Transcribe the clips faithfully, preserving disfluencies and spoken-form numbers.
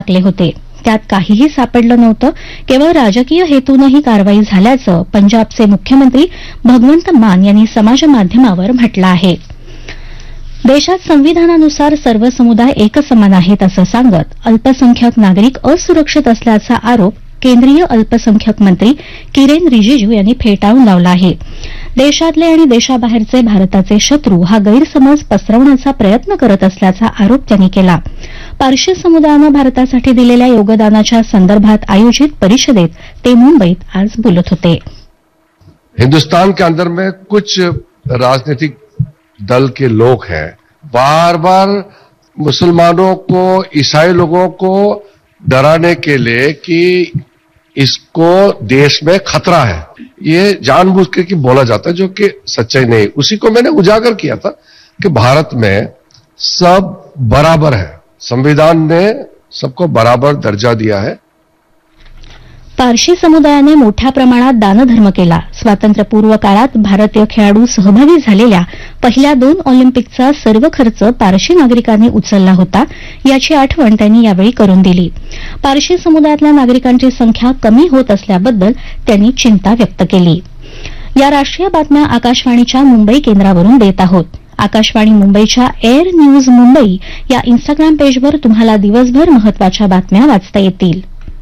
टाकले होते. त्यात काहीही सापडलं नव्हतं. केवळ राजकीय हेतूनं ही कारवाई झाल्याचं पंजाबचे मुख्यमंत्री भगवंत मान यांनी समाजमाध्यमावर म्हटलं आहे. देशात संविधानानुसार सर्व समुदाय एकसमान आहेत असं सांगत अल्पसंख्याक नागरिक असुरक्षित असल्याचा आरोप केंद्रीय अल्पसंख्याक मंत्री किरेन रिजिजू यांनी फेटाळून लावला आहे. देशातले आणि देशाबाहेरचे भारताचे शत्रू हा गैरसमज पसरवण्याचा प्रयत्न करत असल्याचा आरोप त्यांनी केला. पारशी समुदायानं भारतासाठी दिलेल्या योगदानाच्या संदर्भात आयोजित परिषदेत ते मुंबईत आज बोलत होते. हिंदुस्तान के अंदर में कुछ राजनीतिक दल के लोग हैं, बार बार मुसलमानों को, ईसाई लोगों को डराने के लिए कि इसको देश में खतरा है, ये जानबूझ के कि बोला जाता है, जो कि सच्चाई नहीं. उसी को मैंने उजागर किया था कि भारत में सब बराबर है. संविधान ने सबको बराबर दर्जा दिया है. पारशी समुदायाने मोठ्या प्रमाणात दानधर्म केला. स्वातंत्र्यपूर्व काळात भारतीय खेळाडू सहभागी झालेल्या पहिल्या दोन ऑलिम्पिकचा सर्व खर्च पारशी नागरिकांनी उचलला होता, याची आठवण त्यांनी यावेळी करून दिली. पारशी समुदायातल्या नागरिकांची संख्या कमी होत असल्याबद्दल त्यांनी चिंता व्यक्त केली. या राष्ट्रीय बातम्या आकाशवाणीच्या मुंबई केंद्रावरून देत आहोत. आकाशवाणी मुंबईच्या एअर न्यूज मुंबई या इन्स्टाग्राम पेजवर तुम्हाला दिवसभर महत्वाच्या बातम्या वाचता येतील.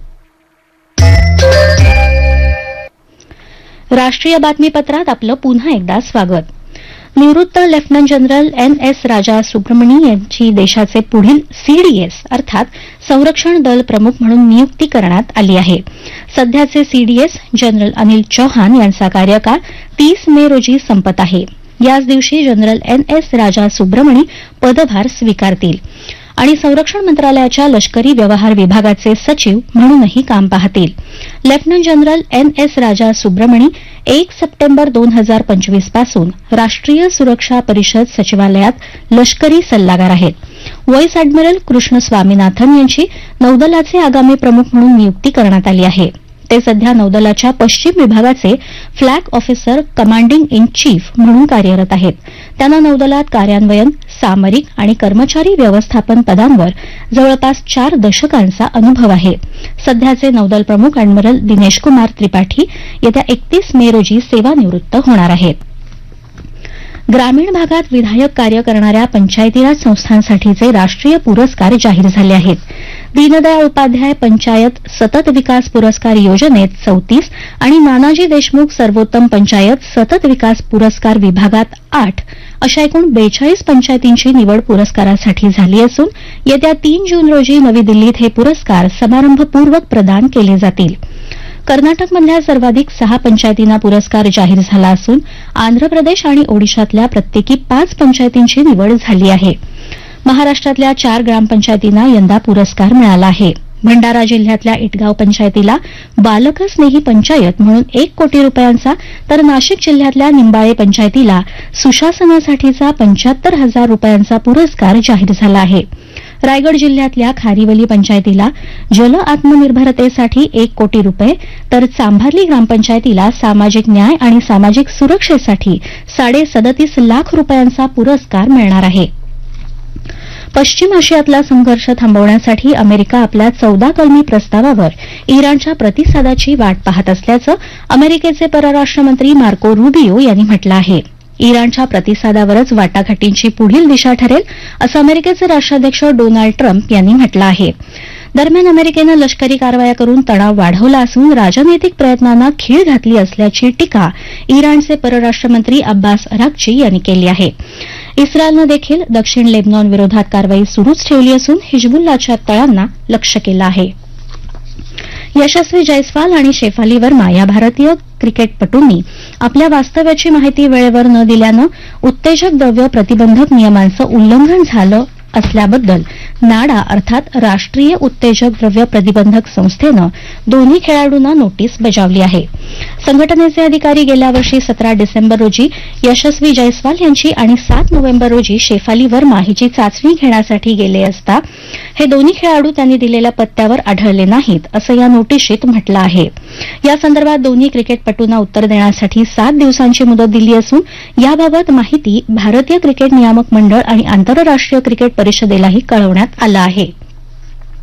राष्ट्रीय बातमीपत्रात आपलं पुन्हा एकदा स्वागत. निवृत्त लेफ्टनंट जनरल एन एस राजा सुब्रमणी यांची देशाचे पुढील सीडीएस अर्थात संरक्षण दल प्रमुख म्हणून नियुक्ती करण्यात आली आहे. सध्याचे सीडीएस जनरल अनिल चौहान यांचा कार्यकाळ तीस मे रोजी संपत आहे. याच दिवशी जनरल एन एस राजा सुब्रमणी पदभार स्वीकारतील आणि संरक्षण मंत्रालयाच्या लष्करी व्यवहार विभागाचे सचिव म्हणूनही काम पाहतील. लेफ्टनंट जनरल एन एस राजा सुब्रमणी एक सप्टेंबर दोन हजार पंचवीस पासून राष्ट्रीय सुरक्षा परिषद सचिवालयात लष्करी सल्लागार आहेत. व्हाईस अॅडमिरल कृष्ण स्वामीनाथन यांची नौदलाचे आगामी प्रमुख म्हणून नियुक्ती करण्यात आली आहे. ते सध्या नौदलाच्या पश्चिम विभागाचे flag officer commanding in chief म्हणून कार्यरत आहेत. त्यांना नौदलात कार्यान्वयन, सामरिक आणि कर्मचारी व्यवस्थापन पदांवर जवळपास चार दशकांचा अनुभव आहे. सध्याचे नौदल प्रमुख अॅडमिरल दिनेश कुमार त्रिपाठी येत्या एकतीस मे रोजी सेवानिवृत्त होणार आहेत. ग्रामीण भागात विधायक कार्य करणाऱ्या पंचायतीराज संस्थांसाठीचे राष्ट्रीय पुरस्कार जाहीर झाले आहेत. दीनदयाळ उपाध्याय पंचायत सतत विकास पुरस्कार योजनेत चौतीस आणि नानाजी देशमुख सर्वोत्तम पंचायत सतत विकास पुरस्कार विभागात आठ अशा एकूण बेचाळीस पंचायतींची निवड पुरस्कारासाठी झाली असून येत्या तीन जून रोजी नवी दिल्लीत हे पुरस्कार समारंभपूर्वक प्रदान केले जातील. कर्नाटकमधल्या सर्वाधिक सहा पंचायतींना पुरस्कार जाहीर झाला असून आंध्र प्रदेश आणि ओडिशातल्या प्रत्येकी पाच पंचायतींची निवड झाली आहे. महाराष्ट्रातल्या चार ग्रामपंचायतींना यंदा पुरस्कार मिळाला आहे. भंडारा जिल्ह्यातल्या इटगाव पंचायतीला बालकस्नेही पंचायत म्हणून एक कोटी रुपयांचा तर नाशिक जिल्ह्यातल्या निंबाळे पंचायतीला सुशासनासाठीचा पंच्याहत्तर हजार रुपयांचा पुरस्कार जाहीर झाला आहे. रायगड जिल्ह्यातल्या खारीवली पंचायतीला जल आत्मनिर्भरतेसाठी एक कोटी रुपये तर चांभारली ग्रामपंचायतीला सामाजिक न्याय आणि सामाजिक सुरक्षेसाठी साडे सदतीस लाख रुपयांचा पुरस्कार मिळणार आहे. पश्चिम आशियातला संघर्ष थांबवण्यासाठी अमेरिका आपल्या चौदा कलमी प्रस्तावावर इराणच्या प्रतिसादाची वाट पाहत असल्याचं अमेरिकेचे परराष्ट्र मंत्री मार्को रुबियो यांनी म्हटलं आहे. इराणच्या प्रतिसादावरच वाटाघाटींची पुढील दिशा ठरेल असं अमेरिकेचे राष्ट्राध्यक्ष डोनाल्ड ट्रम्प यांनी म्हटलं आहे. दरम्यान अमेरिकेनं लष्करी कारवाया करून तणाव वाढवला असून राजनैतिक प्रयत्नांना खीळ घातली असल्याची टीका इराणचे परराष्ट्र मंत्री अब्बास अराक्ची यांनी केली आहे. इस्रायलनं देखील दक्षिण लेबनॉन विरोधात कारवाई सुरूच ठेवली असून हिजबुल्लाच्या तळांना लक्ष्य केलं आहे. यशस्वी जयस्वाल आणि शेफाली वर्मा या भारतीय क्रिकेटपटूंनी आपल्या वास्तव्याची माहिती वेळेवर न दिल्यानं उत्तेजक द्रव्य प्रतिबंधक नियमांचं उल्लंघन झालं असल्याबद्दल नाडा अर्थात राष्ट्रीय उत्तेजक द्रव्य प्रतिबंधक संस्थेनं दोन्ही खेळाडूंना नोटीस बजावली आहे. संघटनेचे अधिकारी गेल्या वर्षी सतरा डिसेंबर रोजी यशस्वी जयस्वाल यांची आणि सात नोव्हेंबर रोजी शेफाली वर्मा हिची चाचणी घेण्यासाठी गेले असता हे दोन्ही खेळाडू त्यांनी दिलेल्या पत्त्यावर आढळले नाहीत असं या नोटिशीत म्हटलं आहे. या संदर्भात दोन्ही क्रिकेटपटूंना उत्तर देण्यासाठी सात दिवसांची मुदत दिली असून याबाबत माहिती भारतीय क्रिकेट नियामक मंडळ आणि आंतरराष्ट्रीय क्रिकेट परिषदेलाही कळवण्यात आलं आहे.